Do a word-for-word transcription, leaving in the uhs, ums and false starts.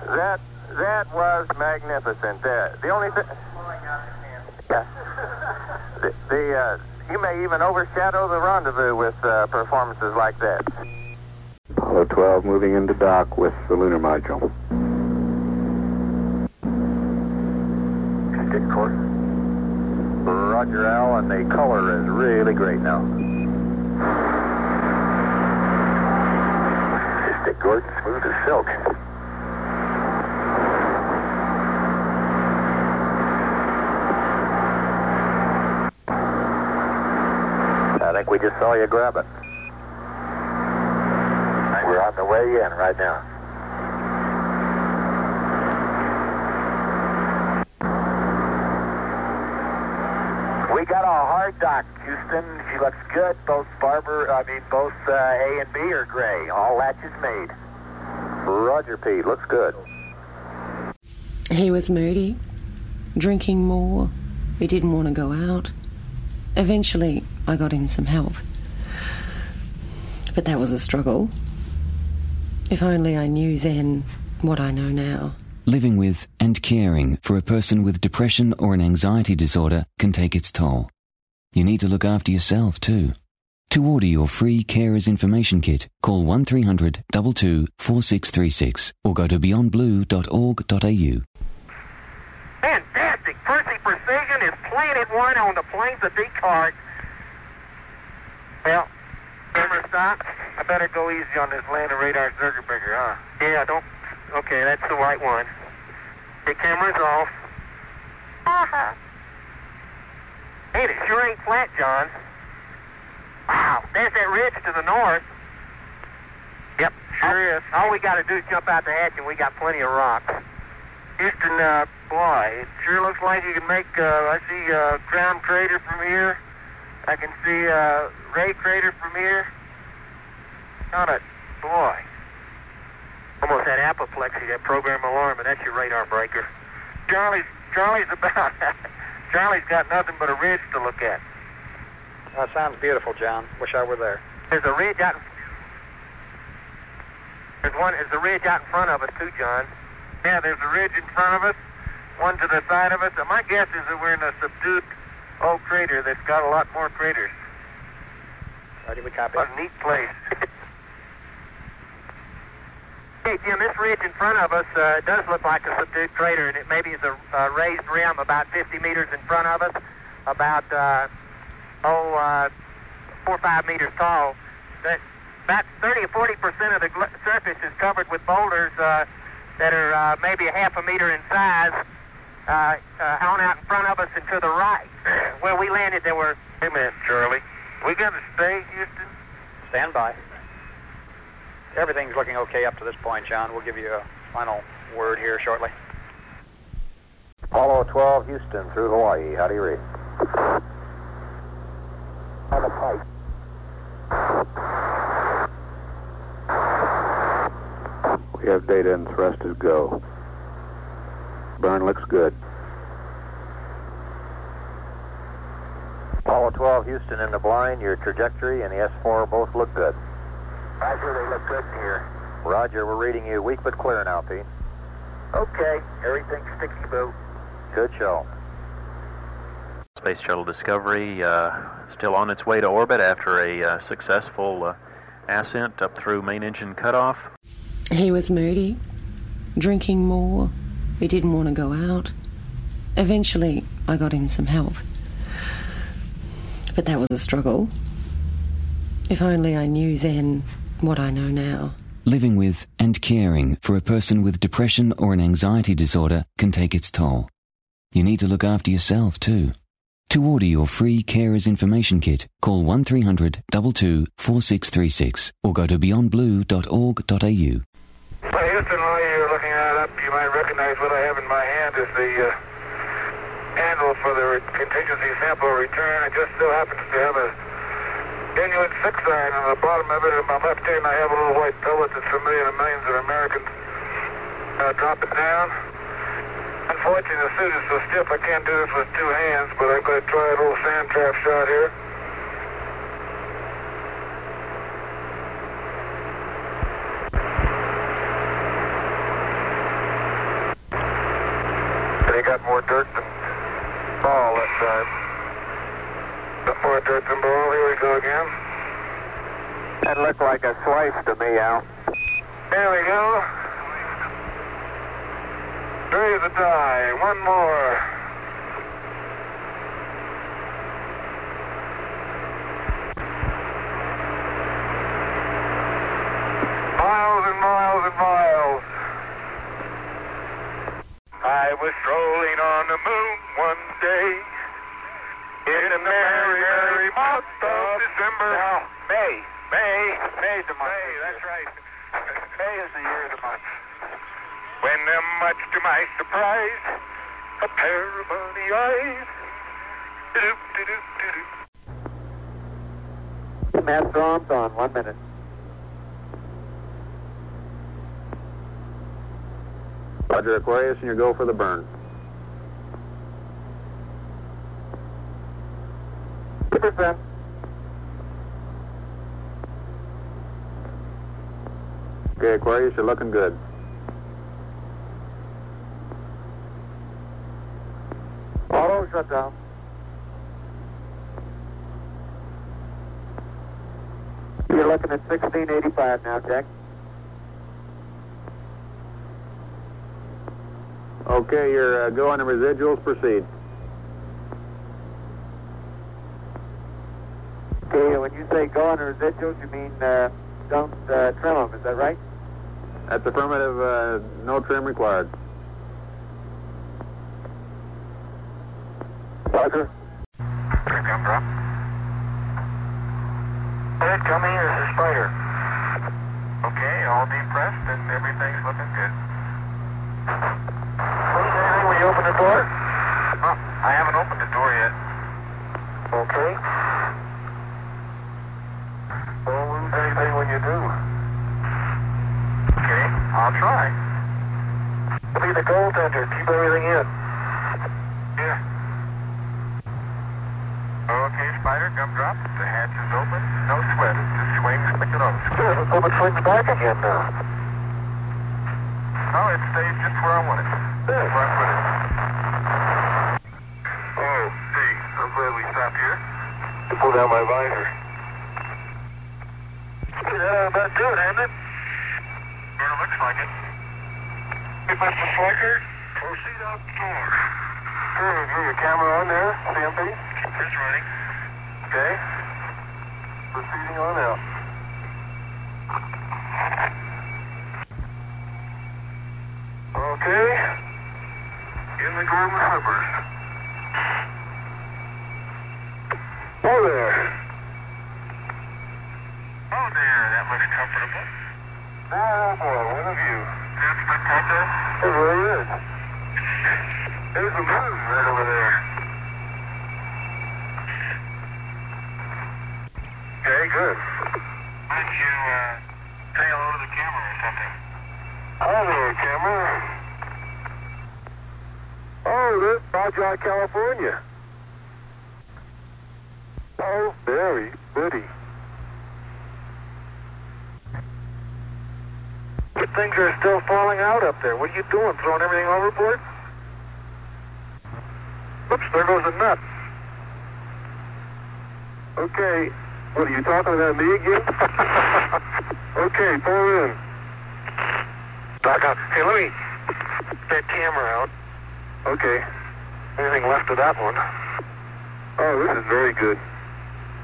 That that was magnificent. Uh, the only thing... Yeah. The, the uh, you may even overshadow the rendezvous with uh, performances like that. Apollo twelve moving into dock with the lunar module. Stick course. Roger, Al, and the color is really great now. Stick course, smooth as silk. I think we just saw you grab it. We're on the way in right now. We got a hard dock, Houston. She looks good. Both Barber, I mean, both uh, A and B are gray. All latches made. Roger, Pete. Looks good. He was moody, drinking more. He didn't want to go out. Eventually, I got him some help. But that was a struggle. If only I knew then what I know now. Living with and caring for a person with depression or an anxiety disorder can take its toll. You need to look after yourself too. To order your free Carers Information Kit, call one three hundred, two two, four six three six or go to beyond blue dot org dot a u. Fantastic! Percy Precision is Planet One on the planes of Descartes. Well, camera stop. I better go easy on this landing radar circuit breaker, huh? Yeah, don't... Okay, that's the right one. The camera's off. Hey, it sure ain't flat, John. Wow, there's that ridge to the north. Yep, sure is. All we got to do is jump out the hatch and we got plenty of rocks. Houston, uh, boy, it sure looks like you can make, uh, I see uh, Crown Crater from here. I can see uh, Ray Crater from here. Got it, boy. Almost had apoplexy, that program alarm, and that's your radar breaker. Charlie's, Charlie's about, Charlie's got nothing but a ridge to look at. That sounds beautiful, John. Wish I were there. There's a ridge out, there's one, there's a ridge out in front of us too, John. Yeah, there's a ridge in front of us, one to the side of us, and my guess is that we're in a subdued old crater that's got a lot more craters. Ready, we copy. What a neat place. Hey, Jim, this ridge in front of us uh, does look like a subdued crater, and it maybe is a uh, raised rim about fifty meters in front of us, about, uh, oh, uh, four or five meters tall. That, about thirty or forty percent of the gl- surface is covered with boulders uh, that are uh, maybe a half a meter in size, uh, uh, on out in front of us and to the right. Where we landed, there were... Hey, man, Charlie, we got to stay, Houston? Stand by. Everything's looking okay up to this point, John. We'll give you a final word here shortly. Apollo twelve, Houston, through Hawaii. How do you read? On the pipe. We have data and thrust is go. Burn looks good. Apollo twelve, Houston, in the blind. Your trajectory and the S four both look good. Roger, they look good here. Roger, we're reading you weak but clear now, Pete. Okay, everything's sticky boo. Good show. Space Shuttle Discovery uh, still on its way to orbit after a uh, successful uh, ascent up through main engine cutoff. He was moody, drinking more. He didn't want to go out. Eventually, I got him some help. But that was a struggle. If only I knew then what I know now. Living with and caring for a person with depression or an anxiety disorder can take its toll. You need to look after yourself too. To order your free Carers Information Kit, call one three hundred, two two, four six three six or go to beyond blue dot org dot a u. Well, Houston, while you're looking that up, you might recognize what I have in my hand as the uh, handle for the re- contingency sample return. It just so happens to have a genuine six iron on the bottom of it. In my left hand, I have a little white pellet that's familiar to millions of Americans. Uh, drop it down. Unfortunately, the suit is so stiff I can't do this with two hands, but I'm going to try a little sand trap shot here. more dirt than ball that time. Bit more dirt than ball. Here we go again. That looked like a slice to me, Al. There we go. Raise the die. One more. Miles and miles and miles. I was strolling on the moon one day in the merry, merry month of December. No, May. May. May's the month. May, that's right. May is the year of the month. When, uh, much to my surprise, a pair of bunny eyes. Do-do-do-do-do. Master arms on. One minute. Roger, Aquarius, and you go for the burn. two percent. Okay, Aquarius, you're looking good. Auto shutdown. You're looking at sixteen eighty-five now, Jack. Okay, you're uh, go on the residuals, proceed. Okay, when you say go on the residuals, you mean uh, don't uh, trim them, is that right? That's affirmative, uh, no trim required. Roger. Here come drop. Head coming, this is Spider. Okay, all depressed and everything's looking good. Please, anything when you open the door? Oh, I haven't opened the door yet. Okay. Don't lose anything when you do. Okay, I'll try. Be the goaltender, keep everything in. Yeah. Okay, Spider, gum drop. The hatch is open. No sweat. It just swings like it always. Good. Let's hope it swings back again now. No, it stays just where I want it. Good. Where I put it. Oh, hey, I'm glad we stopped here. Pull down my visor. Yeah, about do it, hasn't it? Yeah, it looks like it. Hey, Mister Slicker, proceed out the door. Sure, is your camera on there, C M P? It's running. Okay. Proceeding on out. Okay. In the Gorman Hubbard. Oh there. Oh there, that looks comfortable. Oh boy, what a view. That's spectacular. It really is. There's the moon right over there. Okay, good. Why don't you uh, say hello to the camera or something? Hi there, camera. Oh, this is Baja, California. Oh, very pretty. Good things are still falling out up there. What are you doing, throwing everything overboard? Oops, there goes a nut. Okay, what are you talking about me again? Okay, pull in. Back out. Hey, let me get that camera out. Okay. Anything left of that one? Oh, this is very good.